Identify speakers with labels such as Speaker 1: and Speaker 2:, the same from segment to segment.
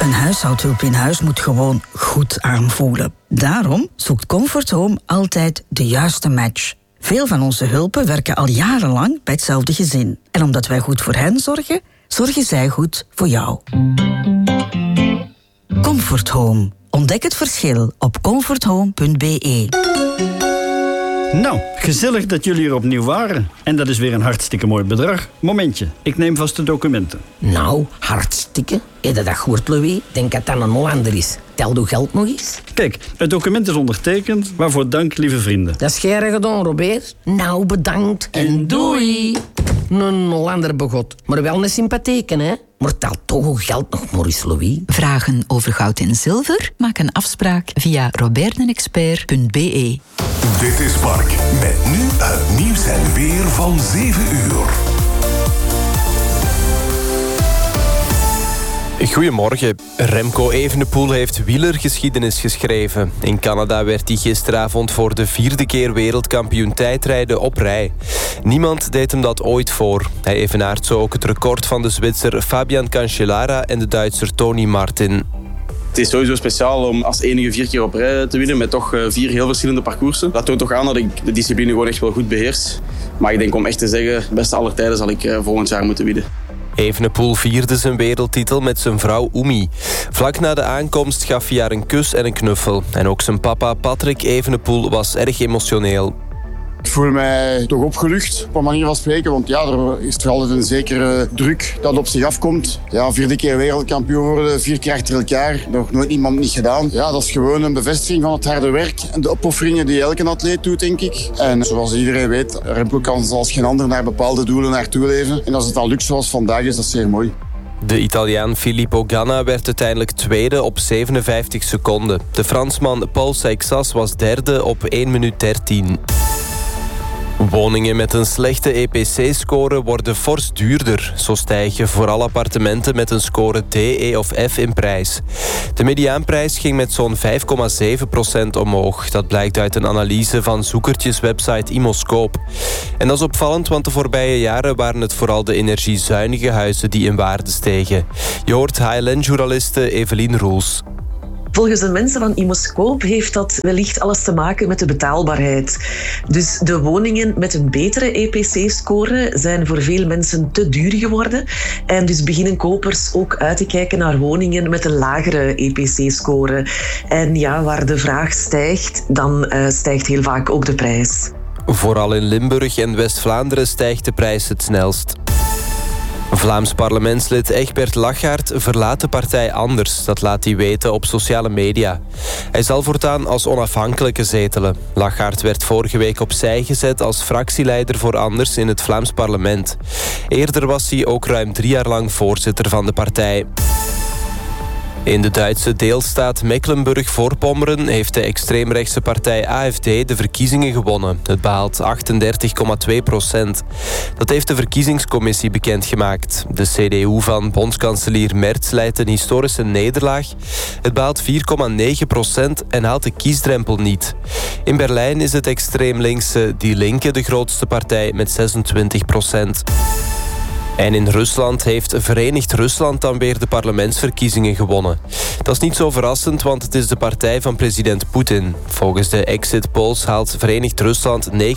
Speaker 1: Een huishoudhulp in huis moet gewoon goed aanvoelen. Daarom zoekt Comfort Home altijd de juiste match. Veel van onze hulpen werken al jarenlang bij hetzelfde gezin. En omdat wij goed voor hen zorgen, zorgen zij goed voor jou. Comfort Home. Ontdek het verschil op comforthome.be.
Speaker 2: Nou, gezellig dat jullie er opnieuw waren. En dat is weer een hartstikke mooi bedrag. Momentje, ik neem vast de documenten.
Speaker 3: Nou, hartstikke. Heb je dat gehoord, Louis? Denk dat dat een Hollander is. Tel je geld nog eens?
Speaker 2: Kijk, het document is ondertekend. Waarvoor dank, lieve vrienden.
Speaker 3: Dat is gij gedaan, Robert. Nou, bedankt. En doei. Een Hollander begot. Maar wel een sympathieke, hè? Maar tel toch uw geld nog, Maurice Louis.
Speaker 4: Vragen over goud en zilver? Maak een afspraak via robertdenexpert.be.
Speaker 5: Dit is Mark. Met nu het nieuws en weer van 7 uur.
Speaker 6: Goedemorgen. Remco Evenepoel heeft wielergeschiedenis geschreven. In Canada werd hij gisteravond voor de 4e keer wereldkampioen tijdrijden op rij. Niemand deed hem dat ooit voor. Hij evenaart zo ook het record van de Zwitser Fabian Cancellara en de Duitser Tony Martin.
Speaker 7: Het is sowieso speciaal om als enige 4 keer op rij te winnen met toch 4 heel verschillende parcoursen. Dat toont toch aan dat ik de discipline gewoon echt wel goed beheers. Maar ik denk om echt te zeggen, beste aller tijden zal ik volgend jaar moeten winnen.
Speaker 6: Evenepoel vierde zijn wereldtitel met zijn vrouw Oemi. Vlak na de aankomst gaf hij haar een kus en een knuffel. En ook zijn papa Patrick Evenepoel was erg emotioneel.
Speaker 8: Ik voel mij toch opgelucht, op een manier van spreken. Want ja, er is toch altijd een zekere druk dat op zich afkomt. Ja, 4e keer wereldkampioen worden, 4 keer achter elkaar. Nog nooit iemand niet gedaan. Ja, dat is gewoon een bevestiging van het harde werk en de opofferingen die elke atleet doet, denk ik. En zoals iedereen weet, Remco kan zoals geen ander naar bepaalde doelen naartoe leven. En als het al lukt zoals vandaag is, dat zeer mooi.
Speaker 6: De Italiaan Filippo Ganna werd uiteindelijk tweede op 57 seconden. De Fransman Paul Seixas was derde op 1 minuut 13. Woningen met een slechte EPC-score worden fors duurder. Zo stijgen vooral appartementen met een score D, E of F in prijs. De mediaanprijs ging met zo'n 5,7% omhoog. Dat blijkt uit een analyse van zoekertjeswebsite Imoscoop. En dat is opvallend, want de voorbije jaren waren het vooral de energiezuinige huizen die in waarde stegen. Je hoort HLN-journaliste Evelien Roels.
Speaker 9: Volgens de mensen van Imoscoop heeft dat wellicht alles te maken met de betaalbaarheid. Dus de woningen met een betere EPC-score zijn voor veel mensen te duur geworden. En dus beginnen kopers ook uit te kijken naar woningen met een lagere EPC-score. En ja, waar de vraag stijgt, dan stijgt heel vaak ook de prijs.
Speaker 6: Vooral in Limburg en West-Vlaanderen stijgt de prijs het snelst. Vlaams parlementslid Egbert Lachaert verlaat de partij Anders. Dat laat hij weten op sociale media. Hij zal voortaan als onafhankelijke zetelen. Lachaert werd vorige week opzij gezet als fractieleider voor Anders in het Vlaams parlement. Eerder was hij ook ruim 3 jaar lang voorzitter van de partij. In de Duitse deelstaat Mecklenburg-Voorpommeren heeft de extreemrechtse partij AfD de verkiezingen gewonnen. Het behaalt 38,2%. Dat heeft de verkiezingscommissie bekendgemaakt. De CDU van bondskanselier Merz leidt een historische nederlaag. Het behaalt 4,9% en haalt de kiesdrempel niet. In Berlijn is het extreem linkse Die Linke de grootste partij met 26%. En in Rusland heeft Verenigd Rusland dan weer de parlementsverkiezingen gewonnen. Dat is niet zo verrassend, want het is de partij van president Poetin. Volgens de exit polls haalt Verenigd Rusland 49,4%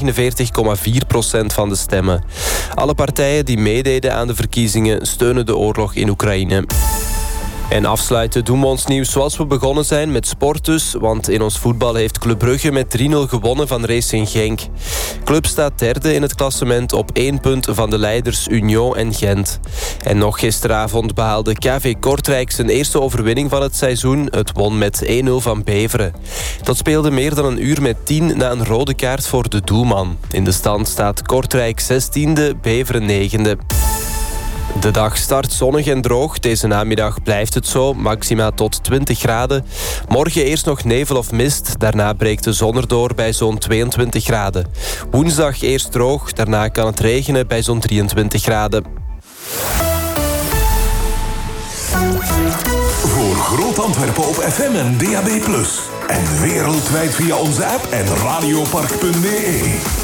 Speaker 6: van de stemmen. Alle partijen die meededen aan de verkiezingen steunen de oorlog in Oekraïne. En afsluiten doen we ons nieuws zoals we begonnen zijn, met sport dus. Want in ons voetbal heeft Club Brugge met 3-0 gewonnen van Racing Genk. Club staat derde in het klassement op 1 punt van de leiders Union en Gent. En nog gisteravond behaalde KV Kortrijk zijn eerste overwinning van het seizoen. Het won met 1-0 van Beveren. Dat speelde meer dan een uur met 10 na een rode kaart voor de doelman. In de stand staat Kortrijk 16e, Beveren 9e. De dag start zonnig en droog. Deze namiddag blijft het zo, maxima tot 20 graden. Morgen eerst nog nevel of mist. Daarna breekt de zon erdoor bij zo'n 22 graden. Woensdag eerst droog, daarna kan het regenen bij zo'n 23 graden.
Speaker 5: Voor Groot Antwerpen op FM en DAB+. En wereldwijd via onze app en radiopark.be.